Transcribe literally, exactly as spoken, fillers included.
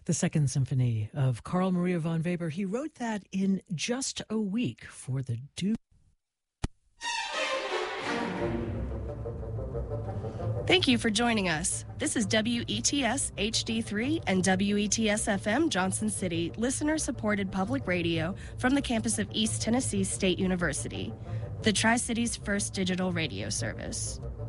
The Second Symphony of Carl Maria von Weber. He wrote that in just a week for the Duke. Thank you for joining us. This is W E T S H D three and W E T S F M Johnson City, listener-supported public radio from the campus of East Tennessee State University, the Tri-City's first digital radio service.